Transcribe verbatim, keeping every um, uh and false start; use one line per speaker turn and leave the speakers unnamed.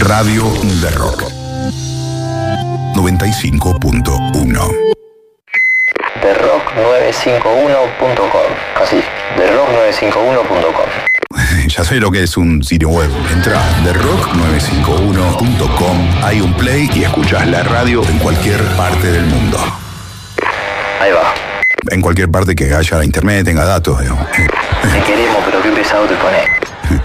Radio de Rock noventa y cinco punto uno.
The Rock novecientos cincuenta y uno punto com. Así, The Rock novecientos cincuenta y uno punto com.
Ya sé lo que es un sitio web. Entra a The Rock novecientos cincuenta y uno punto com, hay un play y escuchás la radio en cualquier parte del mundo.
Ahí va.
En cualquier parte que haya internet, tenga datos, digamos.
Te queremos, pero qué pesado te pones.